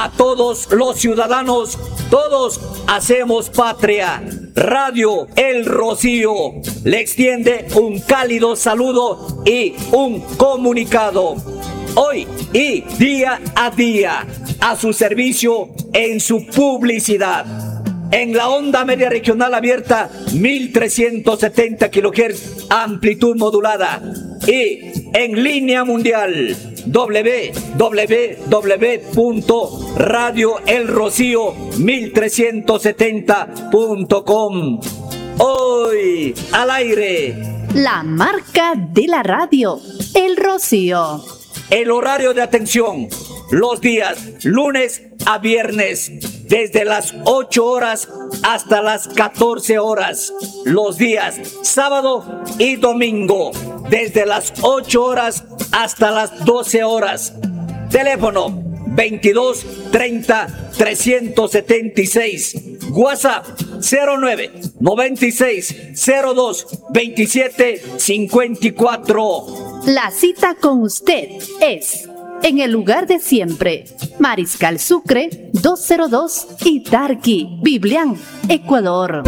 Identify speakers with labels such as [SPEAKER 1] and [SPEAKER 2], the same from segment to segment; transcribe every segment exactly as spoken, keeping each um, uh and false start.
[SPEAKER 1] a todos los ciudadanos, todos hacemos patria. Radio El Rocío le extiende un cálido saludo y un comunicado. Hoy y día a día, a su servicio en su publicidad. En la onda media regional abierta, mil trescientos setenta kilohertz, amplitud modulada. Y en línea mundial, doble u doble u doble u punto radio el rocío mil trescientos setenta punto com. Hoy al aire,
[SPEAKER 2] la marca de la radio, El Rocío.
[SPEAKER 1] El horario de atención, los días lunes a viernes, desde las ocho horas hasta las catorce horas. Los días sábado y domingo, desde las ocho horas hasta las doce horas. Teléfono veintidós treinta trescientos setenta y seis. WhatsApp cero nueve noventa y seis cero dos veintisiete cincuenta y cuatro.
[SPEAKER 2] La cita con usted es en el lugar de siempre, Mariscal Sucre doscientos dos y Tarqui, Biblián, Ecuador.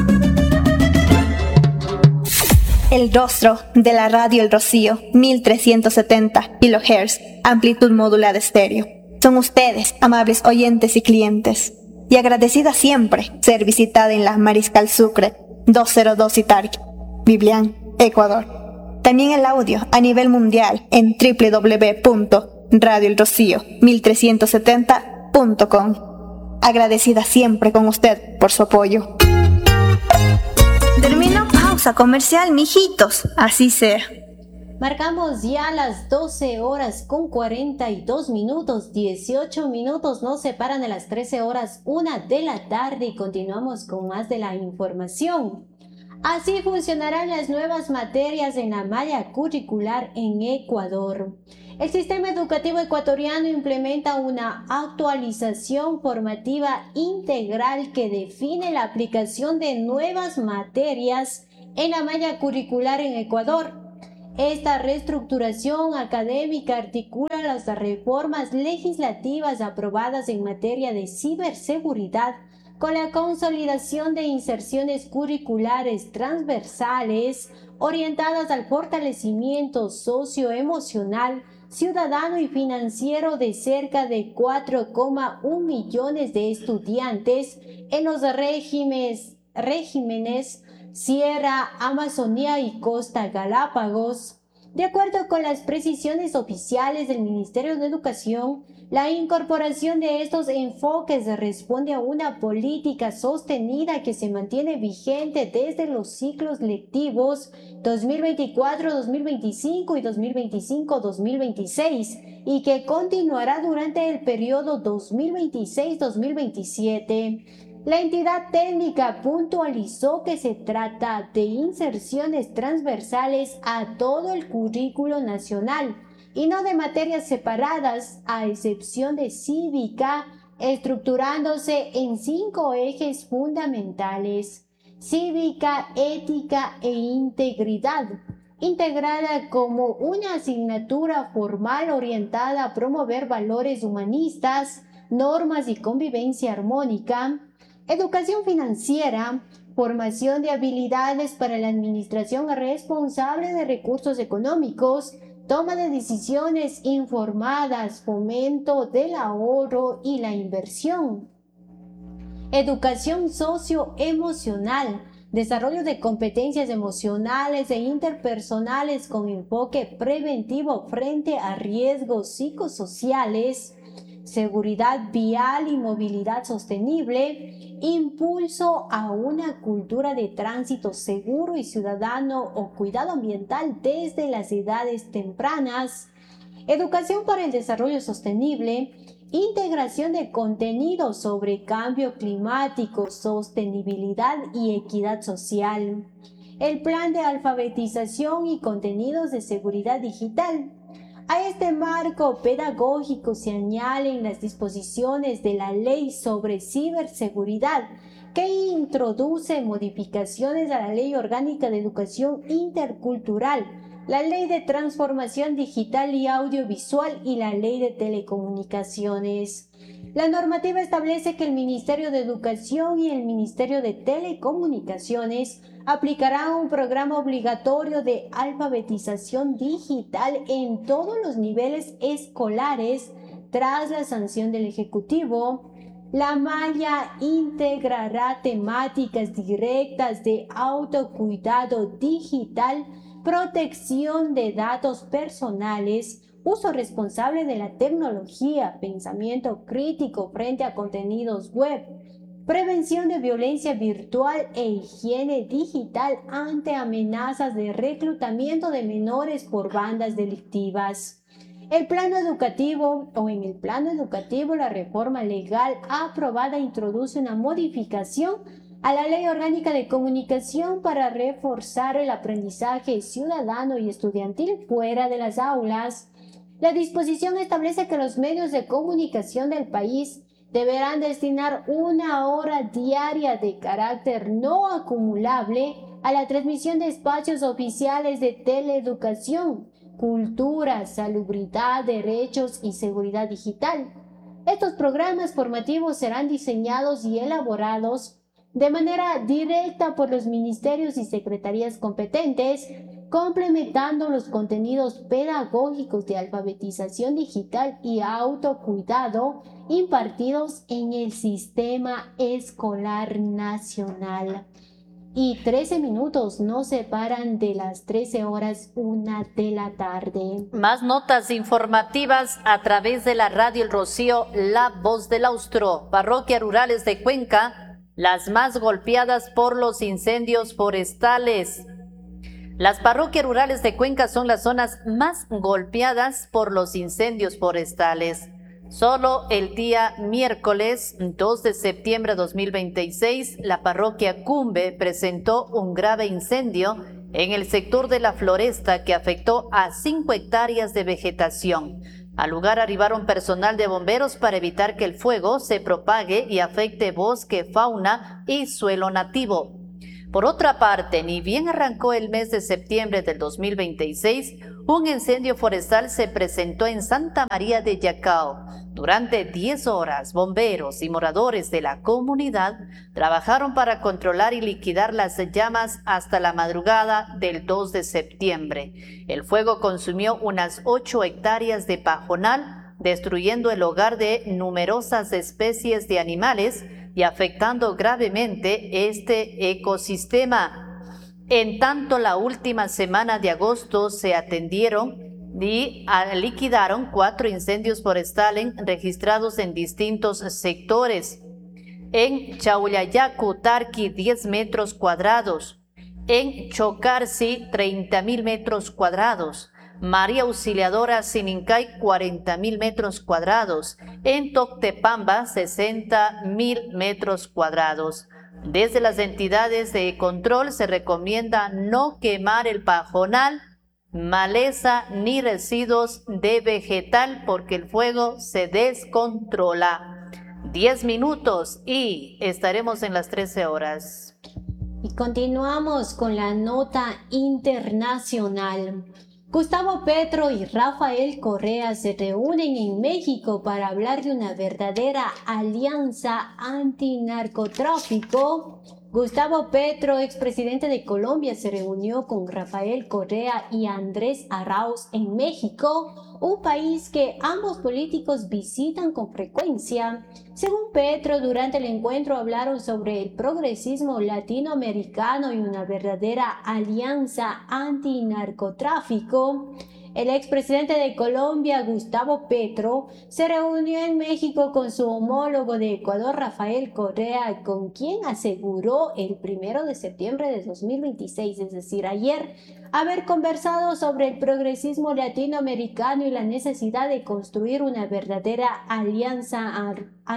[SPEAKER 3] El rostro de la radio El Rocío, mil trescientos setenta kilohertz, amplitud modulada estéreo. Son ustedes, amables oyentes y clientes, y agradecida siempre ser visitada en la Mariscal Sucre doscientos dos y Tarqui, Biblián, Ecuador. También el audio a nivel mundial en doble u doble u doble u punto radio el rocío mil trescientos setenta punto com. Agradecida siempre con usted por su apoyo. Termino pausa comercial, mijitos, así sea.
[SPEAKER 4] Marcamos ya las doce horas con cuarenta y dos minutos, dieciocho minutos nos separan de las trece horas, una de la tarde, y continuamos con más de la información. Así funcionarán las nuevas materias en la malla curricular en Ecuador. El sistema educativo ecuatoriano implementa una actualización formativa integral que define la aplicación de nuevas materias en la malla curricular en Ecuador. Esta reestructuración académica articula las reformas legislativas aprobadas en materia de ciberseguridad con la consolidación de inserciones curriculares transversales orientadas al fortalecimiento socioemocional, ciudadano y financiero de cerca de cuatro coma uno millones de estudiantes en los regímenes, regímenes Sierra, Amazonía y Costa Galápagos. De acuerdo con las precisiones oficiales del Ministerio de Educación, la incorporación de estos enfoques responde a una política sostenida que se mantiene vigente desde los ciclos lectivos dos mil veinticuatro dos mil veinticinco y dos mil veinticinco dos mil veintiséis y que continuará durante el periodo dos mil veintiséis dos mil veintisiete. La entidad técnica puntualizó que se trata de inserciones transversales a todo el currículo nacional y no de materias separadas, a excepción de cívica, estructurándose en cinco ejes fundamentales: cívica, ética e integridad, integrada como una asignatura formal orientada a promover valores humanistas, normas y convivencia armónica; educación financiera, formación de habilidades para la administración responsable de recursos económicos, toma de decisiones informadas, fomento del ahorro y la inversión; educación socioemocional, desarrollo de competencias emocionales e interpersonales con enfoque preventivo frente a riesgos psicosociales; seguridad vial y movilidad sostenible, impulso a una cultura de tránsito seguro y ciudadano o cuidado ambiental desde las edades tempranas; educación para el desarrollo sostenible, integración de contenidos sobre cambio climático, sostenibilidad y equidad social; el plan de alfabetización y contenidos de seguridad digital. A este marco pedagógico se añaden las disposiciones de la Ley sobre Ciberseguridad, que introduce modificaciones a la Ley Orgánica de Educación Intercultural, la Ley de Transformación Digital y Audiovisual y la Ley de Telecomunicaciones. La normativa establece que el Ministerio de Educación y el Ministerio de Telecomunicaciones aplicarán un programa obligatorio de alfabetización digital en todos los niveles escolares tras la sanción del Ejecutivo. La malla integrará temáticas directas de autocuidado digital, protección de datos personales, uso responsable de la tecnología, pensamiento crítico frente a contenidos web, prevención de violencia virtual e higiene digital ante amenazas de reclutamiento de menores por bandas delictivas. El plano educativo o en el plano educativo la reforma legal aprobada introduce una modificación a la Ley Orgánica de Comunicación para reforzar el aprendizaje ciudadano y estudiantil fuera de las aulas. La disposición establece que los medios de comunicación del país deberán destinar una hora diaria de carácter no acumulable a la transmisión de espacios oficiales de teleeducación, cultura, salubridad, derechos y seguridad digital. Estos programas formativos serán diseñados y elaborados de manera directa por los ministerios y secretarías competentes, complementando los contenidos pedagógicos de alfabetización digital y autocuidado impartidos en el Sistema Escolar Nacional. Y trece minutos nos separan de las trece horas una de la tarde.
[SPEAKER 5] Más notas informativas a través de la radio El Rocío, La Voz del Austro. Parroquias rurales de Cuenca, las más golpeadas por los incendios forestales. Las parroquias rurales de Cuenca son las zonas más golpeadas por los incendios forestales. Solo el día miércoles dos de septiembre de dos mil veintiséis, la parroquia Cumbe presentó un grave incendio en el sector de la Floresta que afectó a cinco hectáreas de vegetación. Al lugar arribaron personal de bomberos para evitar que el fuego se propague y afecte bosque, fauna y suelo nativo. Por otra parte, ni bien arrancó el mes de septiembre del dos mil veintiséis, un incendio forestal se presentó en Santa María de Yacao. Durante diez horas, bomberos y moradores de la comunidad trabajaron para controlar y liquidar las llamas hasta la madrugada del dos de septiembre. El fuego consumió unas ocho hectáreas de pajonal, destruyendo el hogar de numerosas especies de animales y afectando gravemente este ecosistema. En tanto, la última semana de agosto se atendieron y liquidaron cuatro incendios forestales registrados en distintos sectores. En Chaullayacu, Tarqui, diez metros cuadrados. En Chocarsi, treinta mil metros cuadrados. María Auxiliadora, Sinincay, cuarenta mil metros cuadrados. En Toctepamba, sesenta mil metros cuadrados. Desde las entidades de control se recomienda no quemar el pajonal, maleza ni residuos de vegetal porque el fuego se descontrola. diez minutos y estaremos en las trece horas.
[SPEAKER 4] Y continuamos con la nota internacional. Gustavo Petro y Rafael Correa se reúnen en México para hablar de una verdadera alianza antinarcotráfico. Gustavo Petro, expresidente de Colombia, se reunió con Rafael Correa y Andrés Arauz en México, un país que ambos políticos visitan con frecuencia. Según Petro, durante el encuentro hablaron sobre el progresismo latinoamericano y una verdadera alianza antinarcotráfico. El expresidente de Colombia, Gustavo Petro, se reunió en México con su homólogo de Ecuador, Rafael Correa, con quien aseguró el primero de septiembre de dos mil veintiséis, es decir, ayer, haber conversado sobre el progresismo latinoamericano y la necesidad de construir una verdadera alianza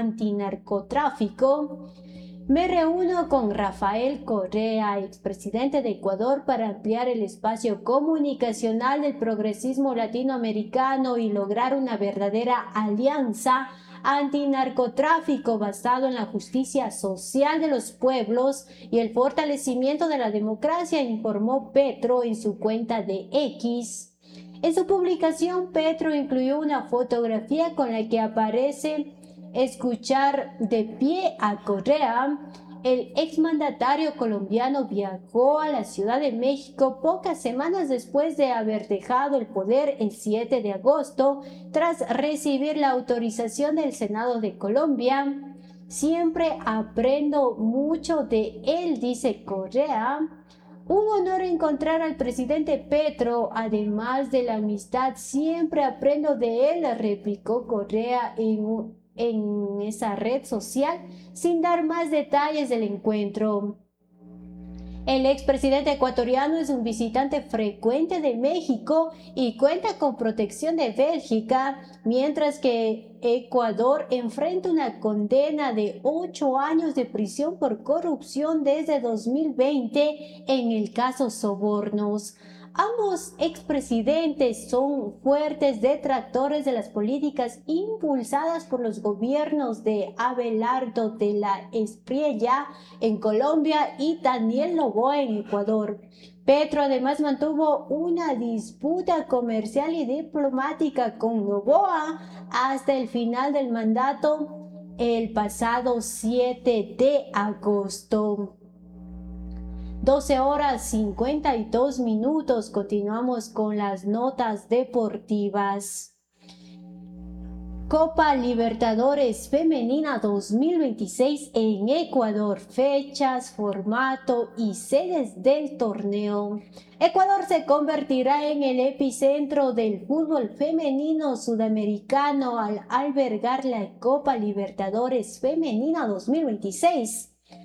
[SPEAKER 4] antinarcotráfico. Me reúno con Rafael Correa, expresidente de Ecuador, para ampliar el espacio comunicacional del progresismo latinoamericano y lograr una verdadera alianza antinarcotráfico basado en la justicia social de los pueblos y el fortalecimiento de la democracia, informó Petro en su cuenta de X. En su publicación, Petro incluyó una fotografía con la que aparece escuchar de pie a Correa. El exmandatario colombiano viajó a la Ciudad de México pocas semanas después de haber dejado el poder el siete de agosto, tras recibir la autorización del Senado de Colombia. Siempre aprendo mucho de él, dice Correa. Un honor encontrar al presidente Petro, además de la amistad, siempre aprendo de él, replicó Correa en un en esa red social, sin dar más detalles del encuentro. El expresidente ecuatoriano es un visitante frecuente de México y cuenta con protección de Bélgica, mientras que Ecuador enfrenta una condena de ocho años de prisión por corrupción desde dos mil veinte en el caso Sobornos. Ambos expresidentes son fuertes detractores de las políticas impulsadas por los gobiernos de Abelardo de la Espriella en Colombia y Daniel Noboa en Ecuador. Petro además mantuvo una disputa comercial y diplomática con Noboa hasta el final del mandato el pasado siete de agosto. doce horas cincuenta y dos minutos. Continuamos con las notas deportivas. Copa Libertadores Femenina dos mil veintiséis en Ecuador. Fechas, formato y sedes del torneo. Ecuador se convertirá en el epicentro del fútbol femenino sudamericano al albergar la Copa Libertadores Femenina dos mil veintiséis.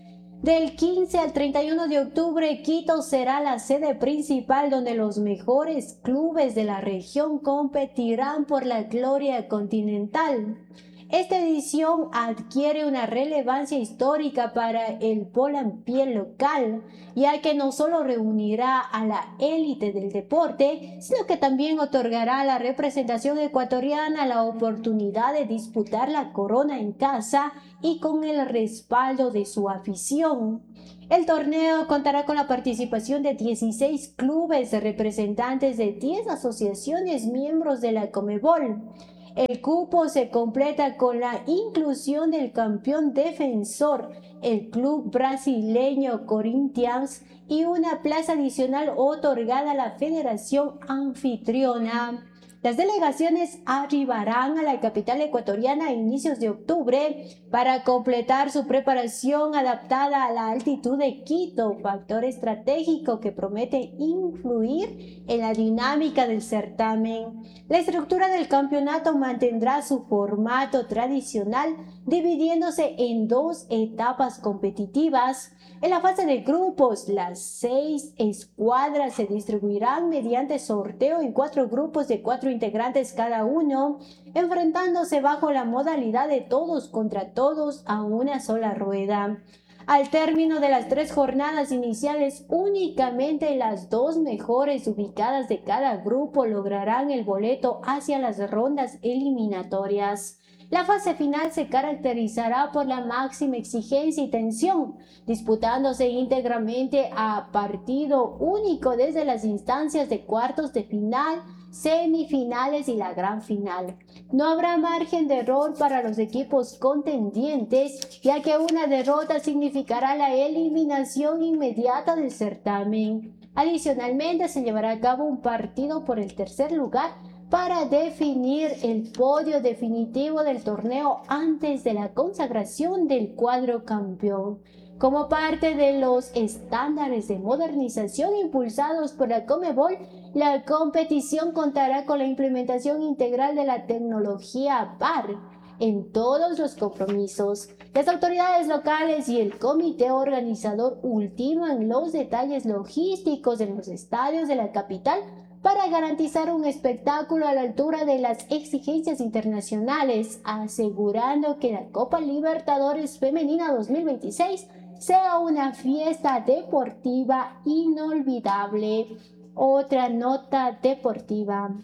[SPEAKER 4] Del quince al treinta y uno de octubre, Quito será la sede principal donde los mejores clubes de la región competirán por la gloria continental. Esta edición adquiere una relevancia histórica para el Polampié local, ya que no solo reunirá a la élite del deporte, sino que también otorgará a la representación ecuatoriana la oportunidad de disputar la corona en casa y con el respaldo de su afición. El torneo contará con la participación de dieciséis clubes representantes de diez asociaciones miembros de la Conmebol. El cupo se completa con la inclusión del campeón defensor, el club brasileño Corinthians, y una plaza adicional otorgada a la federación anfitriona. Las delegaciones arribarán a la capital ecuatoriana a inicios de octubre para completar su preparación adaptada a la altitud de Quito, factor estratégico que promete influir en la dinámica del certamen. La estructura del campeonato mantendrá su formato tradicional, dividiéndose en dos etapas competitivas. En la fase de grupos, las seis escuadras se distribuirán mediante sorteo en cuatro grupos de cuatro integrantes cada uno, enfrentándose bajo la modalidad de todos contra todos a una sola rueda. Al término de las tres jornadas iniciales, únicamente las dos mejores ubicadas de cada grupo lograrán el boleto hacia las rondas eliminatorias. La fase final se caracterizará por la máxima exigencia y tensión, disputándose íntegramente a partido único desde las instancias de cuartos de final, semifinales y la gran final. No habrá margen de error para los equipos contendientes, ya que una derrota significará la eliminación inmediata del certamen. Adicionalmente, se llevará a cabo un partido por el tercer lugar para definir el podio definitivo del torneo antes de la consagración del cuadro campeón. Como parte de los estándares de modernización impulsados por la Conmebol, la competición contará con la implementación integral de la tecnología V A R en todos los compromisos. Las autoridades locales y el comité organizador ultiman los detalles logísticos en los estadios de la capital para garantizar un espectáculo a la altura de las exigencias internacionales, asegurando que la Copa Libertadores Femenina dos mil veintiséis sea una fiesta deportiva inolvidable. Otra nota deportiva.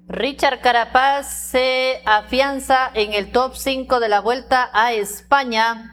[SPEAKER 5] Richard Carapaz se afianza en el top cinco de la Vuelta a España.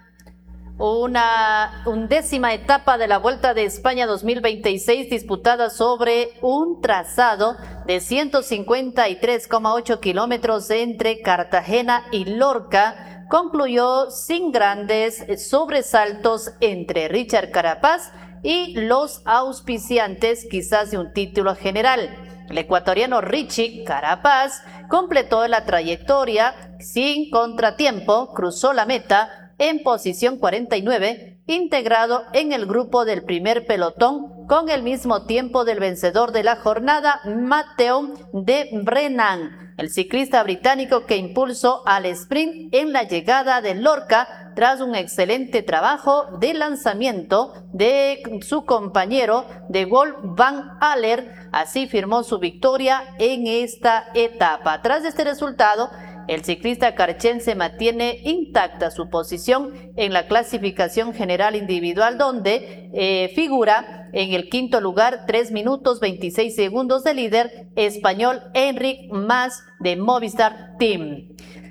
[SPEAKER 5] Una undécima etapa de la Vuelta de España dos mil veintiséis disputada sobre un trazado de ciento cincuenta y tres coma ocho kilómetros entre Cartagena y Lorca concluyó sin grandes sobresaltos entre Richard Carapaz y los auspiciantes, quizás de un título general. El ecuatoriano Richie Carapaz completó la trayectoria sin contratiempo, cruzó la meta en posición cuarenta y nueve, integrado en el grupo del primer pelotón con el mismo tiempo del vencedor de la jornada, Mateo de Brennan, el ciclista británico que impulsó al sprint en la llegada de Lorca tras un excelente trabajo de lanzamiento de su compañero de Wout van Aert. Así firmó su victoria en esta etapa. Tras este resultado, el ciclista carchense mantiene intacta su posición en la clasificación general individual, donde eh, figura en el quinto lugar, tres minutos veintiséis segundos del líder español Enric Mas de Movistar Team.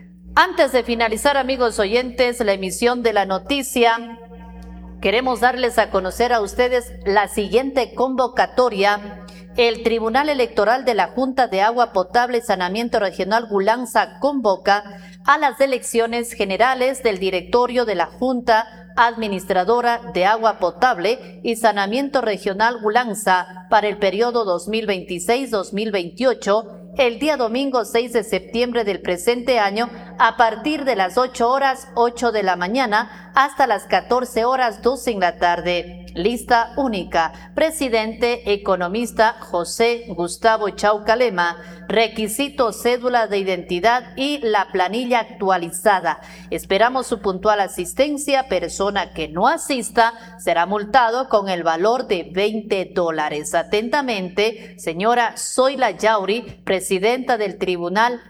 [SPEAKER 5] Antes de finalizar, amigos oyentes, la emisión de la noticia, queremos darles a conocer a ustedes la siguiente convocatoria. El Tribunal Electoral de la Junta de Agua Potable y Saneamiento Regional Gulanza convoca a las elecciones generales del directorio de la Junta Administradora de Agua Potable y Saneamiento Regional Gulanza para el periodo dos mil veintiséis dos mil veintiocho, el día domingo seis de septiembre del presente año, a partir de las ocho horas ocho de la mañana hasta las catorce horas doce en la tarde. Lista única. Presidente economista José Gustavo Chaucalema. Requisito cédula de identidad y la planilla actualizada. Esperamos su puntual asistencia. Persona que no asista será multado con el valor de veinte dólares. Atentamente, señora Zoila Yauri, presidenta del Tribunal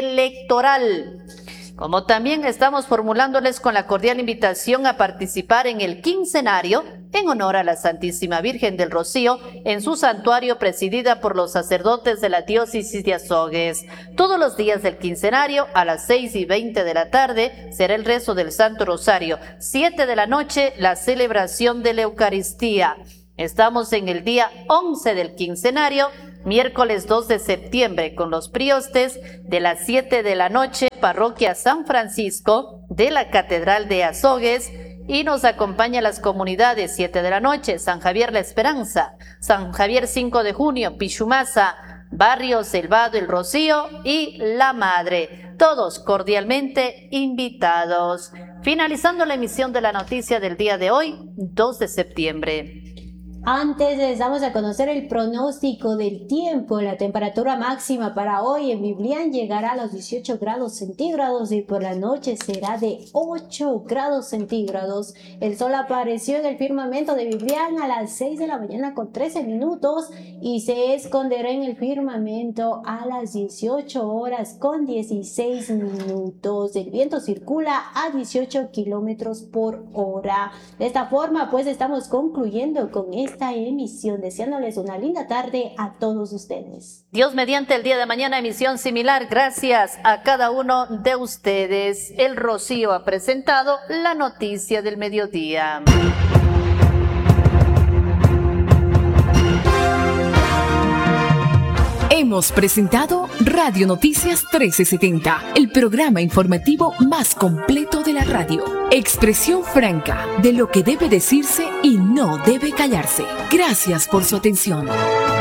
[SPEAKER 5] Electoral. Como también estamos formulándoles con la cordial invitación a participar en el quincenario en honor a la Santísima Virgen del Rocío en su santuario presidida por los sacerdotes de la diócesis de Azogues. Todos los días del quincenario a las seis y veinte de la tarde será el rezo del Santo Rosario. Siete de la noche la celebración de la Eucaristía. Estamos en el día once del quincenario, miércoles dos de septiembre, con los priostes de las siete de la noche, parroquia San Francisco de la Catedral de Azogues, y nos acompaña las comunidades siete de la noche, San Javier La Esperanza, San Javier cinco de junio, Pichumasa, Barrio Selvado El Rocío y La Madre. Todos cordialmente invitados. Finalizando la emisión de la noticia del día de hoy, dos de septiembre.
[SPEAKER 4] Antes les damos a conocer el pronóstico del tiempo. La temperatura máxima para hoy en Biblián llegará a los dieciocho grados centígrados y por la noche será de ocho grados centígrados. El sol apareció en el firmamento de Biblián a las seis de la mañana con trece minutos y se esconderá en el firmamento a las dieciocho horas con dieciséis minutos. El viento circula a dieciocho kilómetros por hora. De esta forma, pues estamos concluyendo con esta emisión, deseándoles una linda tarde a todos ustedes.
[SPEAKER 5] Dios mediante, el día de mañana emisión similar. Gracias a cada uno de ustedes. El Rocío ha presentado la noticia del mediodía.
[SPEAKER 6] Hemos presentado Radio Noticias trece setenta, el programa informativo más completo de la radio. Expresión franca de lo que debe decirse y no debe callarse. Gracias por su atención.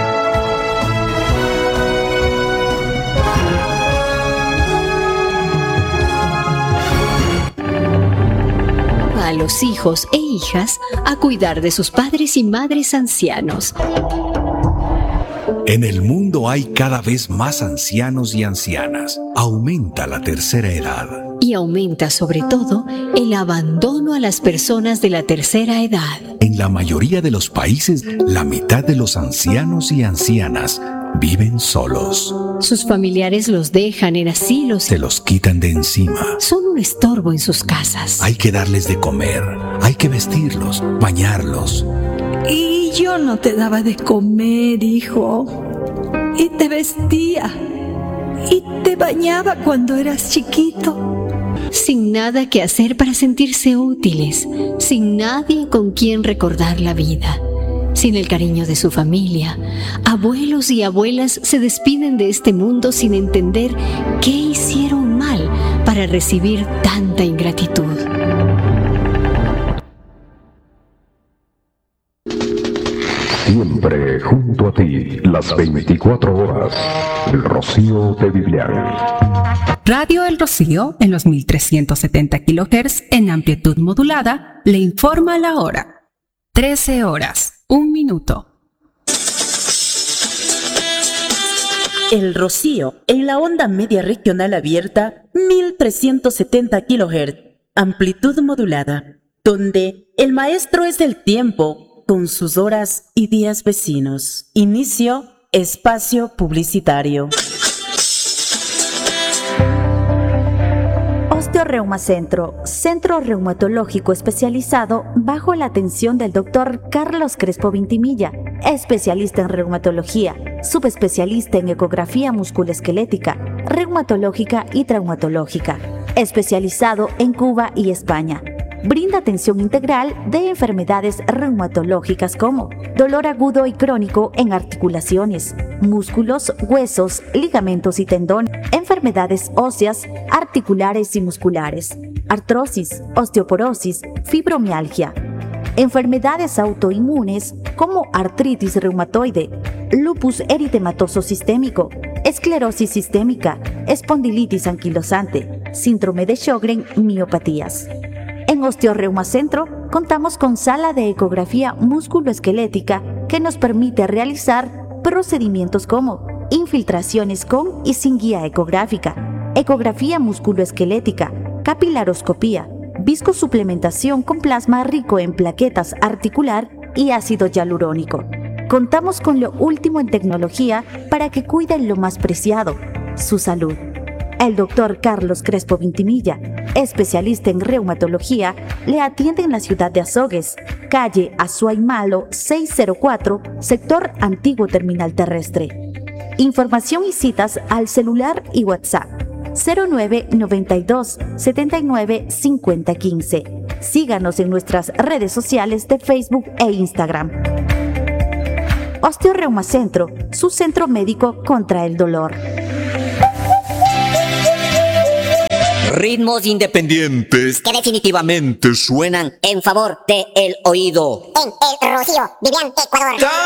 [SPEAKER 7] A los hijos e hijas a cuidar de sus padres y madres ancianos.
[SPEAKER 8] En el mundo hay cada vez más ancianos y ancianas. Aumenta la tercera edad.
[SPEAKER 7] Y aumenta sobre todo el abandono a las personas de la tercera edad.
[SPEAKER 8] En la mayoría de los países, la mitad de los ancianos y ancianas viven solos.
[SPEAKER 7] Sus familiares los dejan en asilos.
[SPEAKER 8] Se los quitan de encima.
[SPEAKER 7] Son un estorbo en sus casas.
[SPEAKER 8] Hay que darles de comer, hay que vestirlos, bañarlos.
[SPEAKER 9] Y yo no te daba de comer, hijo. Y te vestía. y te bañaba cuando eras chiquito.
[SPEAKER 7] Sin nada que hacer para sentirse útiles, sin nadie con quien recordar la vida, sin el cariño de su familia, abuelos y abuelas se despiden de este mundo sin entender qué hicieron mal para recibir tanta ingratitud.
[SPEAKER 8] Siempre junto a ti, las veinticuatro horas. El Rocío de Biblián.
[SPEAKER 10] Radio El Rocío, en los mil trescientos setenta kilohertz en amplitud modulada, le informa la hora. trece horas, un minuto.
[SPEAKER 11] El Rocío, en la onda media regional abierta, mil trescientos setenta kilohertz, amplitud modulada, donde el maestro es el tiempo, con sus horas y días vecinos. Inicio, espacio publicitario.
[SPEAKER 12] Osteoreuma Centro, centro reumatológico especializado bajo la atención del doctor Carlos Crespo Vintimilla, especialista en reumatología, subespecialista en ecografía musculoesquelética, reumatológica y traumatológica, especializado en Cuba y España. Brinda atención integral de enfermedades reumatológicas como dolor agudo y crónico en articulaciones, músculos, huesos, ligamentos y tendones, enfermedades óseas, articulares y musculares, artrosis, osteoporosis, fibromialgia, enfermedades autoinmunes como artritis reumatoide, lupus eritematoso sistémico, esclerosis sistémica, espondilitis anquilosante, síndrome de Sjögren, miopatías. En Osteoreuma Centro contamos con sala de ecografía musculoesquelética que nos permite realizar procedimientos como infiltraciones con y sin guía ecográfica, ecografía musculoesquelética, capilaroscopía, viscosuplementación con plasma rico en plaquetas articular y ácido hialurónico. Contamos con lo último en tecnología para que cuiden lo más preciado, su salud. El doctor Carlos Crespo Vintimilla, especialista en reumatología, le atiende en la ciudad de Azogues, calle Azuay Malo seiscientos cuatro, sector Antiguo Terminal Terrestre. Información y citas al celular y WhatsApp cero nueve noventa y dos setenta y nueve cincuenta quince. Síganos en nuestras redes sociales de Facebook e Instagram. Osteoreuma Centro, su centro médico contra el dolor.
[SPEAKER 1] Ritmos independientes que definitivamente suenan en favor de el oído.
[SPEAKER 13] En El Rocío, Vivian, Ecuador.